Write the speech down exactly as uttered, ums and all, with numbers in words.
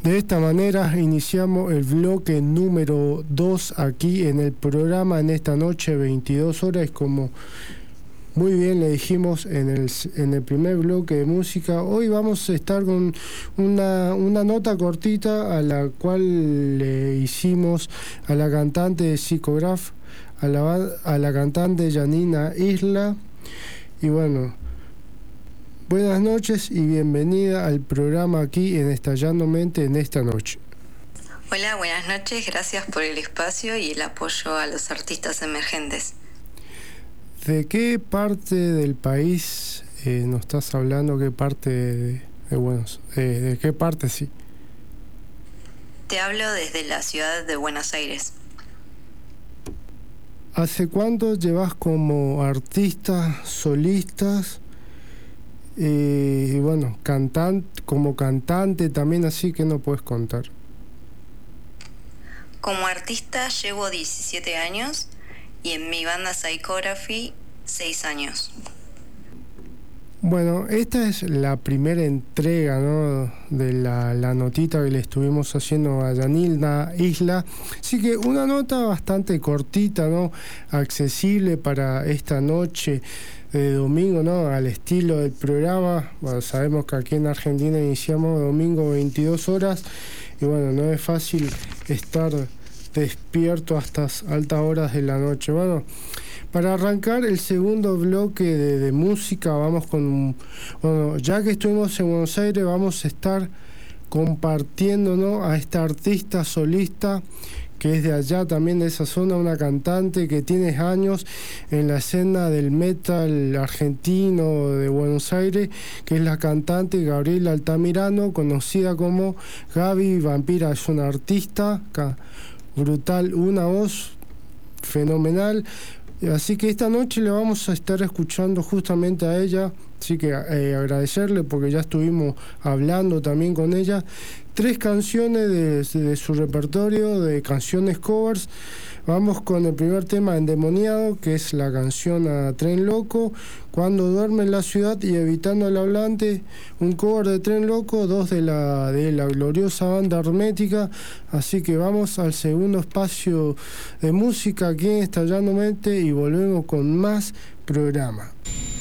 De esta manera iniciamos el bloque número dos aquí en el programa en esta noche, veintidós horas, como muy bien le dijimos en el, en el primer bloque de música. Hoy vamos a estar con una, una nota cortita a la cual le hicimos a la cantante de Psicograph, a la, a la cantante Janina Isla. Y bueno, buenas noches y bienvenida al programa aquí en Estallando Mente en esta noche. Hola, buenas noches, gracias por el espacio y el apoyo a los artistas emergentes. ¿De qué parte del país eh, nos estás hablando? ¿Qué parte de, de Buenos eh, ¿De qué parte sí? Te hablo desde la ciudad de Buenos Aires. ¿Hace cuánto llevas como artista, solistas? Eh, y bueno, cantante, como cantante también, así que no puedes contar. Como artista llevo diecisiete años y en mi banda Psychography seis años. Bueno, esta es la primera entrega, ¿no?, de la, la notita que le estuvimos haciendo a Janina Isla. Así que una nota bastante cortita, ¿no?, accesible para esta noche de domingo, ¿no?, al estilo del programa. Bueno, sabemos que aquí en Argentina iniciamos domingo veintidós horas y bueno, no es fácil estar despierto hasta altas horas de la noche. Bueno, para arrancar el segundo bloque de, de música, vamos con, bueno, ya que estuvimos en Buenos Aires, vamos a estar compartiendo, ¿no?, a esta artista solista que es de allá también, de esa zona, una cantante que tiene años en la escena del metal argentino de Buenos Aires, que es la cantante Gabriela Altamirano, conocida como Gaby Vampira. Es una artista brutal, una voz fenomenal. Así que esta noche le vamos a estar escuchando justamente a ella, así que eh, agradecerle porque ya estuvimos hablando también con ella. Tres canciones de, de su repertorio de canciones covers. Vamos con el primer tema, Endemoniado, que es la canción a Tren Loco, Cuando duerme en la ciudad y Evitando el hablante, un cover de Tren Loco, dos de la, de la gloriosa banda Hermética. Así que vamos al segundo espacio de música aquí en Estallando Mente y volvemos con más programa.